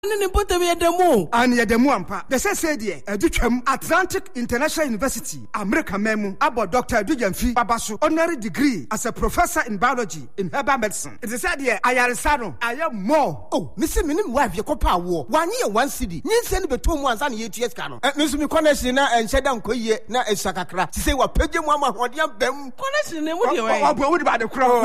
And yedemu ampa. The say dear, Educhem Atlantic International University, America Memu, about Dr. Edujemfi Babasu, honorary degree as a professor in biology in herbal medicine. It is said here, I am more. Oh, Mr. Minim wife, your copa war. 1 year, 1 city. You send between 1 and 8 years. Cano. Miss Connection and Shadam Koye, na a Sakakra. To say what Pejam Mama, what young them. Connection, what about the crowd?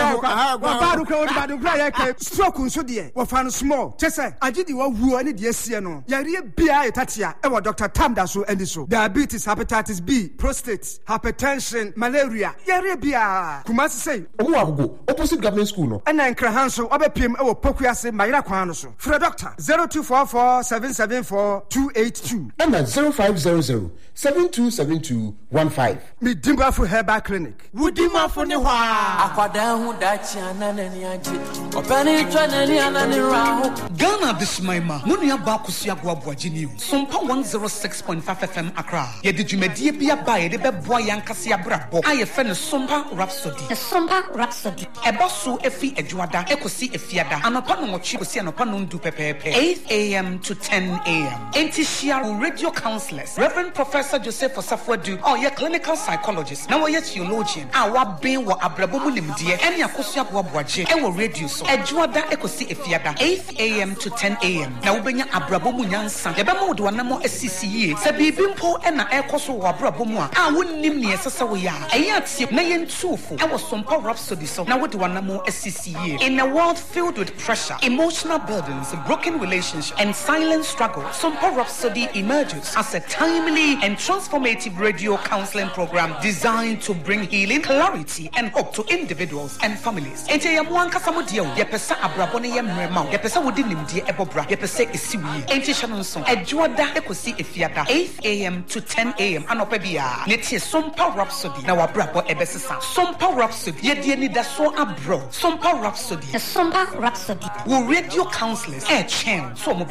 Stroke so dear, what found small. Chessa, I did you who any dear Siano. Yari Bia Tatia, ever Dr. Tamdaso and so. Diabetes, hepatitis B, prostate, hypertension, malaria. Yari Bia. Kumasi say, go opposite government school. No. And then Krahanso, Obepim, or Pokuase, Mayra Kwanoso. For a doctor, 0244 774 282. And then 0500 727215. Me Dimba for Herbal Clinic. Woodima for the Aquadahu Dachiana Naniaji, or Penny Tranani. Ghana this Maima, Munia Bakusia Guabuajini, Sumpa 106.5 FM Accra. Yet you may dear be a buy the Boyan Cassia Brabo. I offend a Sumpa Rhapsody. The Sumpa Rhapsody. A basso Efi Ejuada, Ecosi Efiada, and upon what she was seen upon to Pepe, 8 a.m. to 10 a.m. Intishia radio counselors, Reverend Professor Joseph Osafwadu, or your clinical psychologist, now your theologian, our being what Abrabomulim dear, and Yakosia Guabuaji, and radio so Ejuada Ecosi Efiada, 8 a.m. to 10 a.m. Now when you Abrabomunyansa, the Bamo do anamo SCCE, Sabibimpo and Ecoso Abrabomua, I wouldn't name near Sasawaya, Ayat Nayan Tufu, I was some power rhapsody, so now what do anamo SCCE? In a world filled with pressure, emotional burdens, broken relationships, and silent struggle, Sumpa Rhapsody emerges as a timely and transformative radio counseling program designed to bring healing, clarity, and hope to individuals and families. Ente ya mwanka samudia, yepesa abrabone ya mremau, yepesa wudini mdie ebobra, yepesa isiwi. Ente shanonson, ejuada ekosi efiada, 8 a.m. to 10 a.m. Anopebia, netie Sumpa Rhapsody, na wabrabo ebesisa. Sumpa Rhapsody, yedie nidaso abro. Sumpa Rhapsody. The Sumpa Rhapsody. Wo radio counselors, chen, so